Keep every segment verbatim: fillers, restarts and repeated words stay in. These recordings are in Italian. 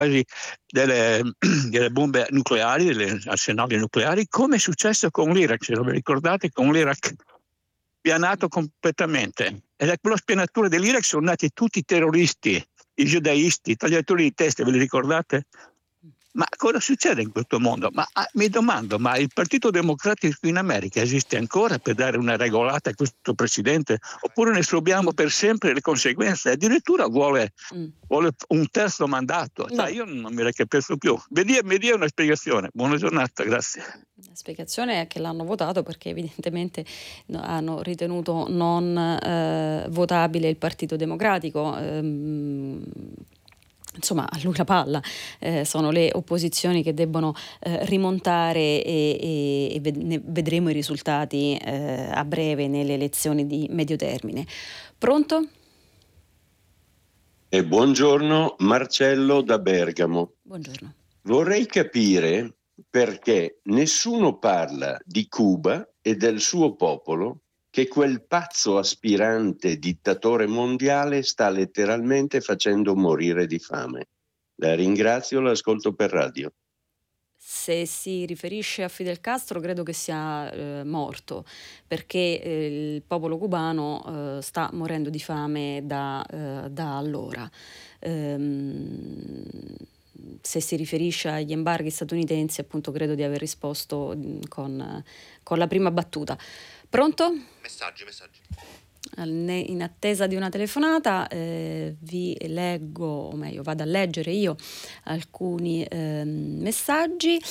delle, delle bombe nucleari, delle arsenali nucleari, come è successo con l'Iraq, se lo ricordate, con l'Iraq pianato completamente. E da quella spianatura dell'Iraq sono nati tutti i terroristi, i giudaisti, i tagliatori di teste, ve li ricordate? Ma cosa succede in questo mondo? Ma ah, mi domando, ma il Partito Democratico in America esiste ancora per dare una regolata a questo presidente? Oppure ne subiamo per sempre le conseguenze? Addirittura vuole, Mm. vuole un terzo mandato. Cioè, No. io non mi capisco più. Mi dia, mi dia una spiegazione. Buona giornata, grazie. La spiegazione è che l'hanno votato perché evidentemente no- hanno ritenuto non eh, votabile il Partito Democratico. Ehm, Insomma, a lui la palla, eh, sono le opposizioni che debbono eh, rimontare e, e, e ved- ne vedremo i risultati eh, a breve nelle elezioni di medio termine. Pronto? E buongiorno, Marcello da Bergamo. Buongiorno. Vorrei capire perché nessuno parla di Cuba e del suo popolo, che quel pazzo aspirante dittatore mondiale sta letteralmente facendo morire di fame. La ringrazio, l'ascolto per radio. Se si riferisce a Fidel Castro credo che sia eh, morto, perché eh, il popolo cubano eh, sta morendo di fame da, eh, da allora. Ehm, se si riferisce agli embarghi statunitensi, appunto, credo di aver risposto mm, con, con la prima battuta. Pronto? Messaggi, messaggi. Ne- In attesa di una telefonata eh, vi leggo, o meglio vado a leggere io alcuni ehm, messaggi.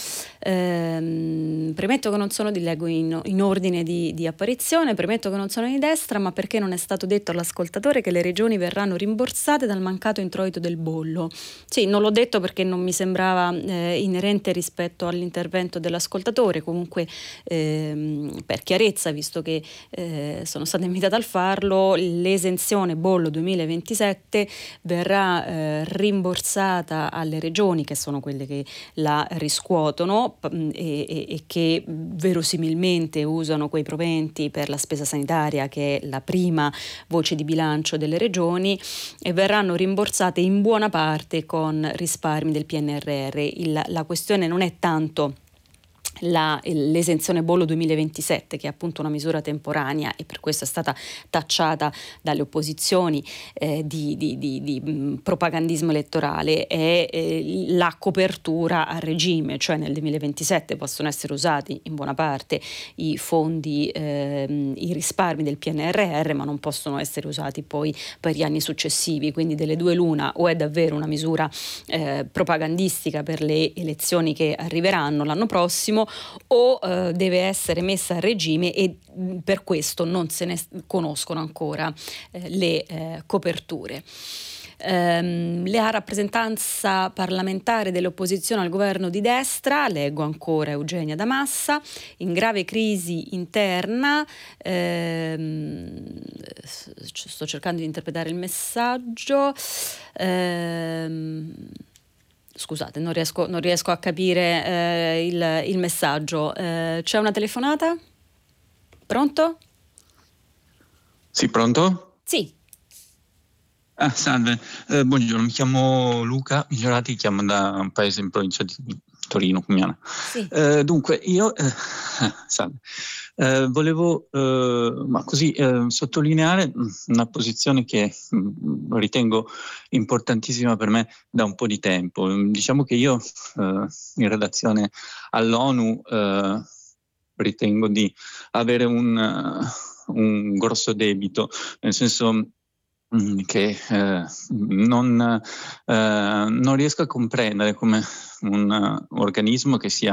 Ehm, premetto che non sono di leggo in, in ordine di, di apparizione, premetto che non sono di destra, ma perché non è stato detto all'ascoltatore che le regioni verranno rimborsate dal mancato introito del bollo? Sì, non l'ho detto perché non mi sembrava eh, inerente rispetto all'intervento dell'ascoltatore, comunque ehm, per chiarezza, visto che eh, sono stata invitata al farlo, l'esenzione bollo duemilaventisette verrà eh, rimborsata alle regioni, che sono quelle che la riscuotono e, e, e che verosimilmente usano quei proventi per la spesa sanitaria, che è la prima voce di bilancio delle regioni, e verranno rimborsate in buona parte con risparmi del P N R R. Il, la questione non è tanto La, l'esenzione bollo duemilaventisette, che è appunto una misura temporanea e per questo è stata tacciata dalle opposizioni eh, di, di, di, di mh, propagandismo elettorale, è eh, la copertura a regime, cioè nel duemilaventisette possono essere usati in buona parte i fondi, eh, i risparmi del P N R R, ma non possono essere usati poi per gli anni successivi, quindi delle due l'una: o è davvero una misura eh, propagandistica per le elezioni che arriveranno l'anno prossimo, o eh, deve essere messa a regime, e mh, per questo non se ne conoscono ancora eh, le eh, coperture. Ehm, la rappresentanza parlamentare dell'opposizione al governo di destra, leggo ancora Eugenia Da Massa, in grave crisi interna. ehm, sto cercando di interpretare il messaggio. ehm, Scusate, non riesco, non riesco a capire eh, il, il messaggio. Eh, c'è una telefonata? Pronto? Sì, pronto? Sì. Ah, salve, eh, buongiorno, mi chiamo Luca Migliorati, chiamo da un paese in provincia di Torino, Cumiana. Sì. Eh, dunque, io eh, salve, eh, volevo eh, ma così eh, sottolineare una posizione che mh, ritengo importantissima per me da un po' di tempo. Diciamo che io eh, in relazione all'ONU eh, ritengo di avere un, uh, un grosso debito, nel senso che eh, non, eh, non riesco a comprendere come un uh, organismo che sia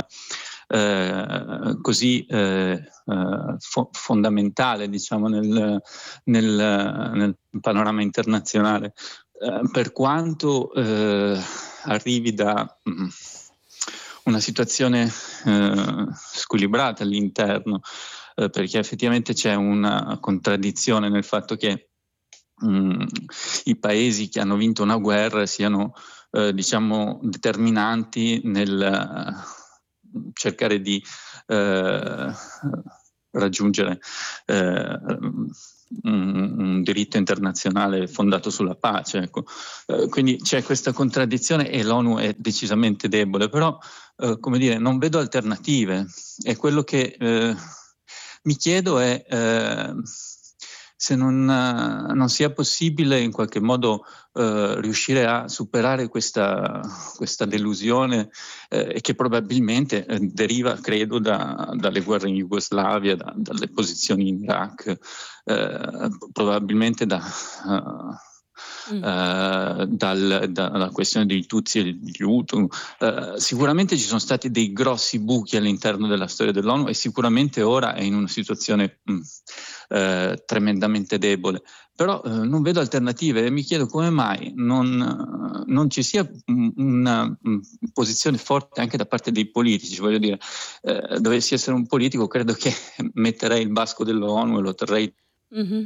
eh, così eh, fo- fondamentale, diciamo, nel, nel, nel panorama internazionale, eh, per quanto eh, arrivi da mh, una situazione eh, squilibrata all'interno, eh, perché effettivamente c'è una contraddizione nel fatto che Mm, i paesi che hanno vinto una guerra siano eh, diciamo determinanti nel uh, cercare di uh, raggiungere uh, un, un diritto internazionale fondato sulla pace. Ecco. Eh, quindi c'è questa contraddizione e l'ONU è decisamente debole, però eh, come dire, non vedo alternative. E quello che eh, mi chiedo è eh, se non, non sia possibile in qualche modo eh, riuscire a superare questa, questa delusione eh, che probabilmente eh, deriva, credo, da, dalle guerre in Jugoslavia, da, dalle posizioni in Iraq, eh, probabilmente da... Uh, Mm. Uh, dal, dalla questione dei Tutsi e degli Hutu. Uh, sicuramente ci sono stati dei grossi buchi all'interno della storia dell'ONU e sicuramente ora è in una situazione mm, uh, tremendamente debole, però uh, non vedo alternative e mi chiedo come mai non, uh, non ci sia un, una um, posizione forte anche da parte dei politici. Voglio dire, uh, dovessi essere un politico, credo che metterei il basco dell'ONU e lo terrei mm-hmm.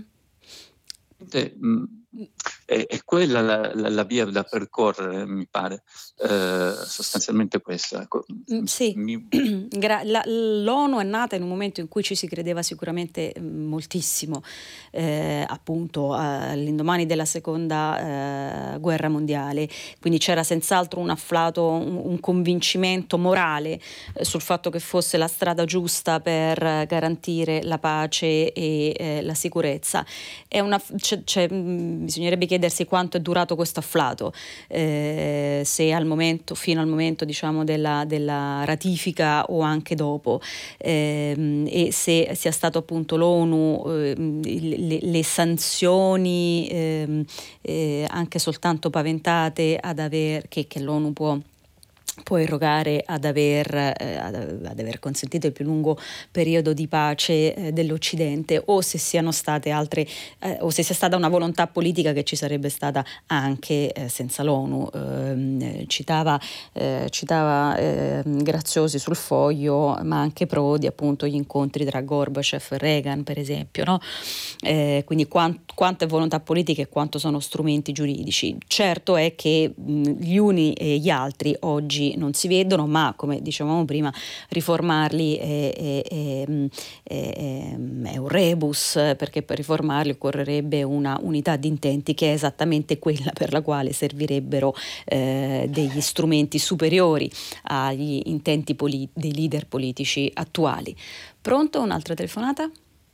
È, è quella la, la, la via da percorrere, mi pare, eh, sostanzialmente questa. Ecco. Sì, mi... la, l'ONU è nata in un momento in cui ci si credeva sicuramente moltissimo, eh, appunto all'indomani della seconda eh, guerra mondiale, quindi c'era senz'altro un afflato, un, un convincimento morale eh, sul fatto che fosse la strada giusta per garantire la pace e eh, la sicurezza. È una, c'è, c'è, bisognerebbe chiedersi quanto è durato questo afflato, eh, se al momento, fino al momento diciamo della, della ratifica o anche dopo, eh, e se sia stato appunto l'ONU, eh, le, le sanzioni eh, eh, anche soltanto paventate ad aver, che, che l'ONU può può erogare ad aver, eh, ad, ad aver consentito il più lungo periodo di pace eh, dell'Occidente, o se siano state altre eh, o se sia stata una volontà politica che ci sarebbe stata anche eh, senza l'ONU. Eh, citava eh, citava eh, Graziosi sul Foglio, ma anche Prodi, appunto gli incontri tra Gorbachev e Reagan, per esempio, no? Eh, quindi quant, quanto è volontà politica e quanto sono strumenti giuridici. Certo è che mh, gli uni e gli altri oggi non si vedono, ma come dicevamo prima, riformarli è, è, è, è, è un rebus, perché per riformarli occorrerebbe una unità di intenti che è esattamente quella per la quale servirebbero eh, degli strumenti superiori agli intenti poli- dei leader politici attuali. Pronto? Un'altra telefonata?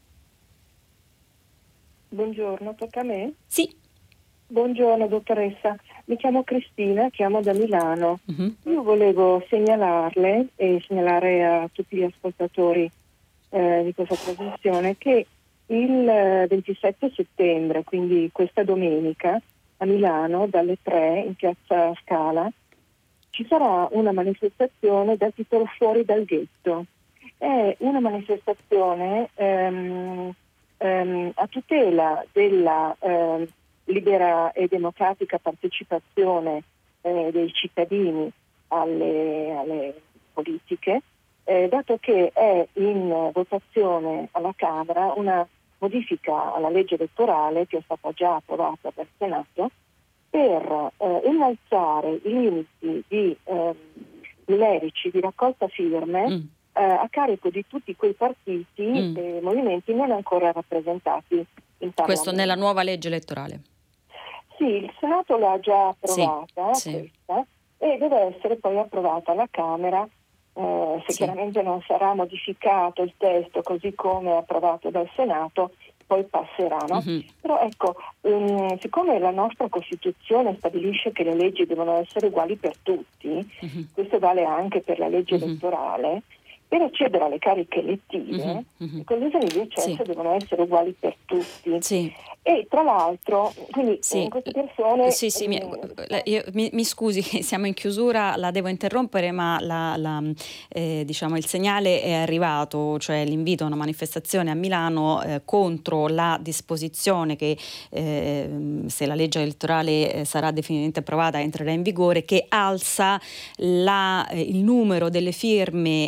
Buongiorno, tocca a me? Sì. Buongiorno dottoressa, mi chiamo Cristina, chiamo da Milano. Uh-huh. Io volevo segnalarle e segnalare a tutti gli ascoltatori eh, di questa trasmissione che il ventisette settembre, quindi questa domenica, a Milano dalle tre in piazza Scala ci sarà una manifestazione dal titolo Fuori dal ghetto. È una manifestazione ehm, ehm, a tutela della ehm, libera e democratica partecipazione eh, dei cittadini alle, alle politiche, eh, dato che è in votazione alla Camera una modifica alla legge elettorale che è stata già approvata dal Senato per eh, innalzare i limiti di eh, numerici di raccolta firme mm. eh, a carico di tutti quei partiti mm. e movimenti non ancora rappresentati in Parlamento. Questo nella nuova legge elettorale? Sì, il Senato l'ha già approvata, sì, questa, sì. E deve essere poi approvata alla Camera, eh, se sì. chiaramente non sarà modificato il testo così come approvato dal Senato, poi passerà, no? Uh-huh. Però ecco, um, siccome la nostra Costituzione stabilisce che le leggi devono essere uguali per tutti, uh-huh. questo vale anche per la legge uh-huh. elettorale, per accedere alle cariche elettive uh-huh, uh-huh. le condizioni di accesso sì. devono essere uguali per tutti. Sì. E tra l'altro, quindi sì. queste persone... Sì, sì, mi, io, mi, mi scusi, siamo in chiusura, la devo interrompere, ma la, la, eh, diciamo, il segnale è arrivato, cioè l'invito a una manifestazione a Milano eh, contro la disposizione che, eh, se la legge elettorale eh, sarà definitivamente approvata, entrerà in vigore, che alza la, eh, il numero delle firme eh,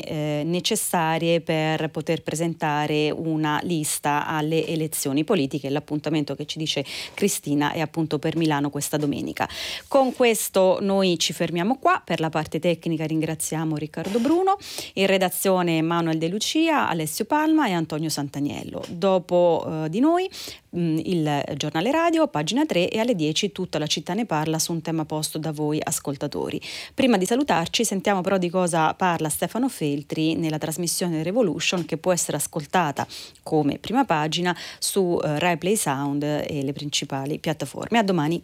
necessarie per poter presentare una lista alle elezioni politiche. L'appuntamento che ci dice Cristina è appunto per Milano questa domenica. Con questo noi ci fermiamo qua. Per la parte tecnica ringraziamo Riccardo Bruno, in redazione Manuel De Lucia, Alessio Palma e Antonio Santaniello. Dopo eh, di noi mh, il giornale radio, pagina tre, e alle dieci tutta la città ne parla su un tema posto da voi ascoltatori. Prima di salutarci sentiamo però di cosa parla Stefano Feltri nella trasmissione Revolution, che può essere ascoltata come prima pagina su eh, Rai Play Sound e le principali piattaforme. A domani.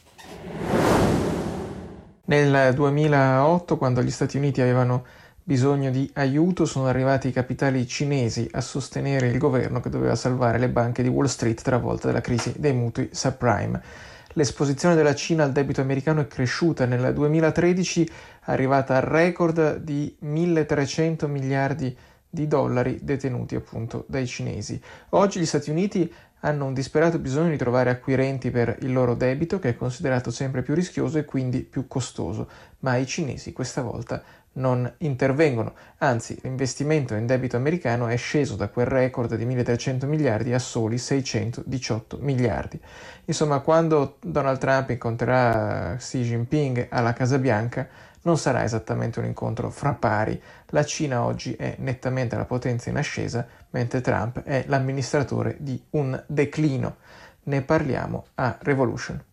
Nel duemilaotto, quando gli Stati Uniti avevano bisogno di aiuto, sono arrivati i capitali cinesi a sostenere il governo che doveva salvare le banche di Wall Street travolte dalla crisi dei mutui subprime. L'esposizione della Cina al debito americano è cresciuta nel duemilatredici, arrivata al record di milletrecento miliardi di dollari detenuti appunto dai cinesi. Oggi gli Stati Uniti hanno un disperato bisogno di trovare acquirenti per il loro debito, che è considerato sempre più rischioso e quindi più costoso, ma i cinesi questa volta non intervengono, anzi l'investimento in debito americano è sceso da quel record di milletrecento miliardi a soli seicentodiciotto miliardi. Insomma, quando Donald Trump incontrerà Xi Jinping alla Casa Bianca non sarà esattamente un incontro fra pari. La Cina oggi è nettamente la potenza in ascesa, mentre Trump è l'amministratore di un declino. Ne parliamo a Revolution.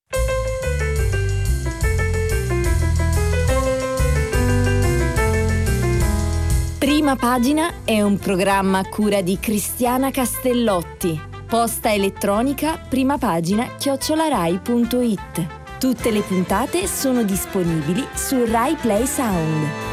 Prima Pagina è un programma a cura di Cristiana Castellotti. Posta elettronica primapagina chiocciola rai punto it. Tutte le puntate sono disponibili su Rai Play Sound.